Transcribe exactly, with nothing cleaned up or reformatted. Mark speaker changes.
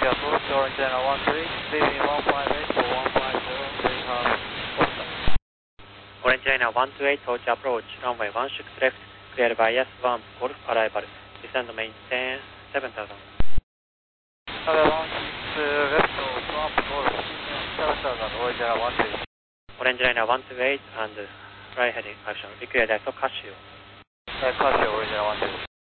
Speaker 1: Tokyo approach, Orange China one three, leaving one five eight for one five zero, three half, Oscar.
Speaker 2: Orange China one two eight, Tokyo approach, runway one six left, cleared by S one, Golf arrival, descend maintain seven thousand.
Speaker 1: Runway one six left, swamp, Golf, seven thousand, Orange China one two eight.
Speaker 2: Orange China one two eight and fly heading action, required I S O Casio.
Speaker 1: Uh, Casio, Orange China one two eight.